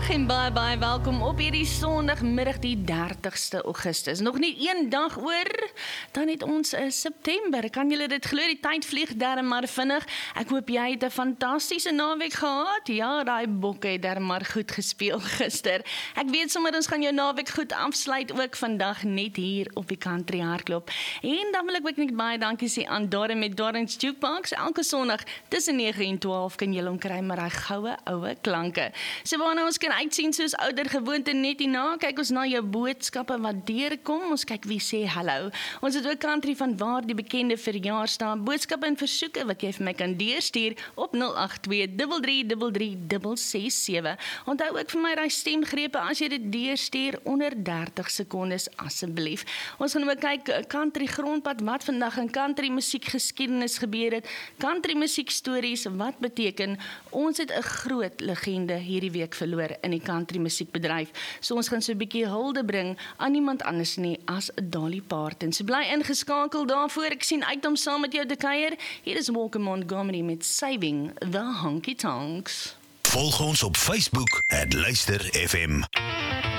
Goeiemiddag en baie welkom op hierdie Sondagmiddag die 30ste Augustus. Nog nie een dag oor, dan het ons September. Kan julle dit glo, die tyd vlieg darm maar vinnig. Ek hoop jy het 'n fantastiese naweek gehad. Ja, daai Bokke het darm maar goed gespeel gister. Ek weet sommer ons gaan jou naweek goed afsluit ook vandag net hier op die Country Hardloop. En dan wil ek ook net baie dankie sê aan Darren met Darren's Jukebox. Elke Sondag tussen 9 en 12 kan julle hom kry met daai goue oue klanke. So waarna ons kan uitsien soos ouer gewoonte net hierna, kyk ons na jou boodskappe wat deurkom, ons kyk wie sê hallo. Ons het ook country van waar die bekende verjaarsdae, boodskappe en versoeke wat jy vir my kan deurstuur op 082-3333-667. Onthou ook vir my daai stemgrepe as jy dit deurstuur onder 30 sekondes asseblief. Ons gaan ook kyk country grondpad wat vandag in country musiek geskiedenis gebeur het, country musiek stories wat beteken ons het 'n groot legende hierdie week verloor in die country musiekbedryf. So ons gaan so 'n bietjie hulde bring aan niemand anders nie as Dolly Parton. So bly ingeskakel daarvoor. Ek sien uit om saam met jou te kuier. Hier is Walker Montgomery met Saving the Honky Tonks. Volg ons op Facebook @luisterfm.